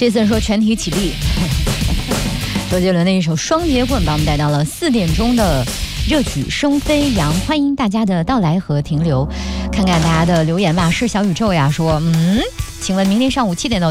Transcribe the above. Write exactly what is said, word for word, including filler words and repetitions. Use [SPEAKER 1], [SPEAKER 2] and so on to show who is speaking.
[SPEAKER 1] 这次说全体起立。周杰伦的一首《双截棍》把我们带到了四点钟的热曲生飞扬，欢迎大家的到来和停留，看看大家的留言吧。是小宇宙呀说，嗯，请问明天上午七点到